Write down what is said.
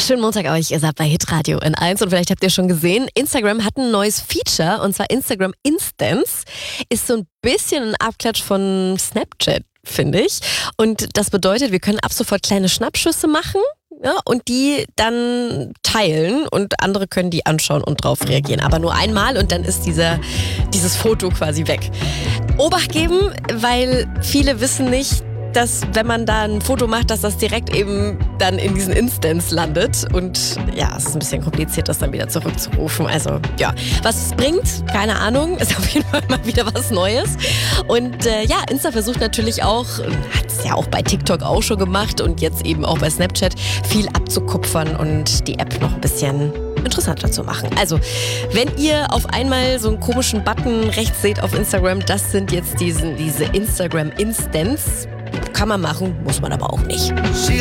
Schönen Montag euch, ihr seid bei Hitradio N1 und vielleicht habt ihr schon gesehen, Instagram hat ein neues Feature und zwar Instagram Instants. Ist so ein bisschen ein Abklatsch von Snapchat, finde ich. Und das bedeutet, wir können ab sofort kleine Schnappschüsse machen. Ja, und die dann teilen und andere können die anschauen und drauf reagieren. Aber nur einmal und dann ist dieses Foto quasi weg. Obacht geben, weil viele wissen nicht, dass wenn man da ein Foto macht, dass das direkt eben dann in diesen Instants landet. Und ja, es ist ein bisschen kompliziert, das dann wieder zurückzurufen. Also ja, was es bringt, keine Ahnung. Ist auf jeden Fall mal wieder was Neues. Und ja, Insta versucht natürlich auch, hat es ja auch bei TikTok auch schon gemacht und jetzt eben auch bei Snapchat, viel abzukupfern und die App noch ein bisschen interessanter zu machen. Also, wenn ihr auf einmal so einen komischen Button rechts seht auf Instagram, das sind jetzt diese Instagram Instants. Kann man machen, muss man aber auch nicht.